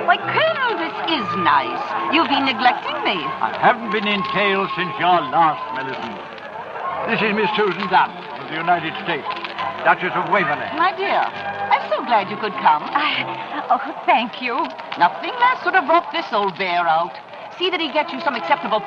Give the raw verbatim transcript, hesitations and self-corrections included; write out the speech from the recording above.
Why, Colonel, this is nice. You've been neglecting me. I haven't been in tail since your last, Millicent. This is Miss Susan Dunn of the United States, Duchess of Waverley. My dear, I'm so glad you could come. I, oh, thank you. Nothing less would have brought this old bear out. See that he gets you some acceptable